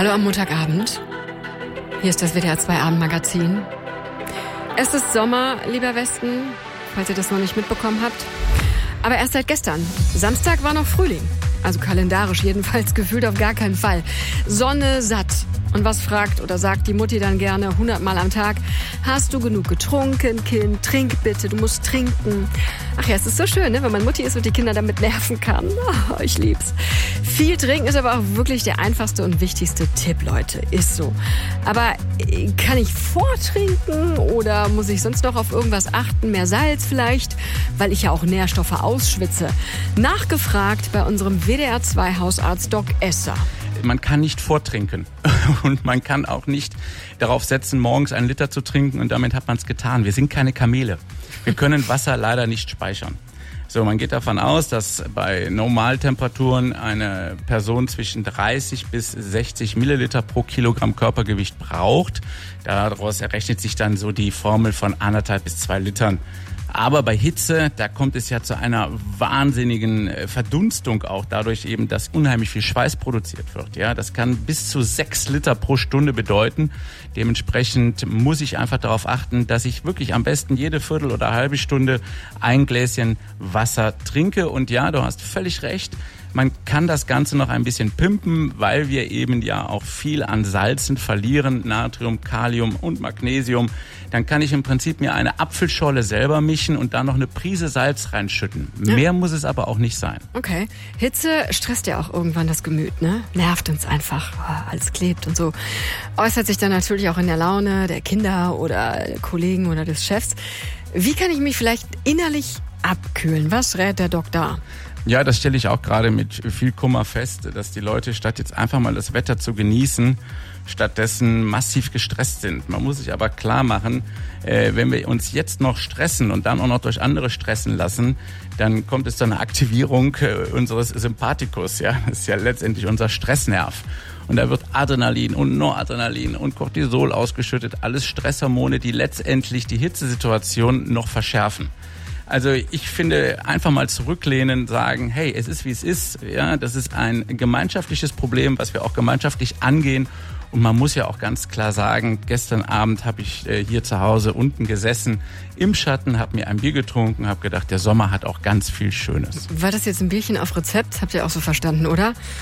Hallo am Montagabend. Hier ist das WDR 2 Abendmagazin. Es ist Sommer, lieber Westen, falls ihr das noch nicht mitbekommen habt. Aber erst seit gestern. Samstag war noch Frühling. Also kalendarisch jedenfalls, gefühlt auf gar keinen Fall. Sonne satt. Und was fragt oder sagt die Mutti dann gerne 100-mal am Tag? Hast du genug getrunken, Kind? Trink bitte, du musst trinken. Ach ja, es ist so schön, ne? Wenn man Mutti ist und die Kinder damit nerven kann. Oh, ich lieb's. Viel trinken ist aber auch wirklich der einfachste und wichtigste Tipp, Leute. Ist so. Aber kann ich vortrinken oder muss ich sonst noch auf irgendwas achten? Mehr Salz vielleicht? Weil ich ja auch Nährstoffe ausschwitze. Nachgefragt bei unserem WDR 2 Hausarzt Doc Esser. Man kann nicht vortrinken und man kann auch nicht darauf setzen, morgens 1 Liter zu trinken und damit hat man es getan. Wir sind keine Kamele. Wir können Wasser leider nicht speichern. So, man geht davon aus, dass bei Normaltemperaturen eine Person zwischen 30 bis 60 Milliliter pro Kilogramm Körpergewicht braucht. Daraus errechnet sich dann so die Formel von 1,5 bis 2 Litern. Aber bei Hitze, da kommt es ja zu einer wahnsinnigen Verdunstung auch dadurch eben, dass unheimlich viel Schweiß produziert wird. Ja, das kann bis zu 6 Liter pro Stunde bedeuten. Dementsprechend muss ich einfach darauf achten, dass ich wirklich am besten jede Viertel oder halbe Stunde ein Gläschen Wasser trinke. Und ja, du hast völlig recht. Man kann das Ganze noch ein bisschen pimpen, weil wir eben ja auch viel an Salzen verlieren, Natrium, Kalium und Magnesium. Dann kann ich im Prinzip mir eine Apfelscholle selber mischen und da noch eine Prise Salz reinschütten. Ja. Mehr muss es aber auch nicht sein. Okay. Hitze stresst ja auch irgendwann das Gemüt, ne? Nervt uns einfach. Oh, alles klebt und so. Äußert sich dann natürlich auch in der Laune der Kinder oder der Kollegen oder des Chefs. Wie kann ich mich vielleicht innerlich abkühlen? Was rät der Doktor? Ja, das stelle ich auch gerade mit viel Kummer fest, dass die Leute statt jetzt einfach mal das Wetter zu genießen, stattdessen massiv gestresst sind. Man muss sich aber klar machen, wenn wir uns jetzt noch stressen und dann auch noch durch andere stressen lassen, dann kommt es zu einer Aktivierung unseres Sympathikus. Ja, das ist ja letztendlich unser Stressnerv. Und da wird Adrenalin und Noradrenalin und Cortisol ausgeschüttet, alles Stresshormone, die letztendlich die Hitzesituation noch verschärfen. Also ich finde, einfach mal zurücklehnen, sagen, hey, es ist wie es ist. Ja, das ist ein gemeinschaftliches Problem, was wir auch gemeinschaftlich angehen. Und man muss ja auch ganz klar sagen, gestern Abend habe ich hier zu Hause unten gesessen, im Schatten, habe mir ein Bier getrunken, habe gedacht, der Sommer hat auch ganz viel Schönes. War das jetzt ein Bierchen auf Rezept? Habt ihr auch so verstanden, oder?